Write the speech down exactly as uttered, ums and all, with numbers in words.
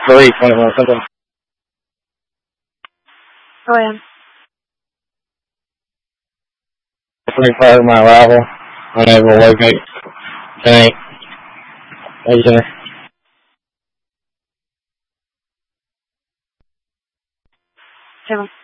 three twenty-one something. Go ahead. twenty-five, my arrival. Unable to locate tank. Agent. Seven.